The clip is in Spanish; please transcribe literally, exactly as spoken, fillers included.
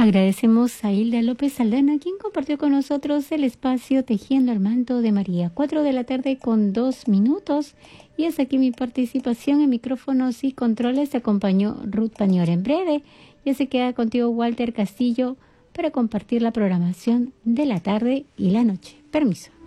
Agradecemos a Hilda López Aldana, quien compartió con nosotros el espacio Tejiendo el Manto de María. Cuatro de la tarde con dos minutos. Y es aquí mi participación en micrófonos y controles. Te acompañó Ruth Pañora. En breve ya se queda contigo Walter Castillo para compartir la programación de la tarde y la noche. Permiso.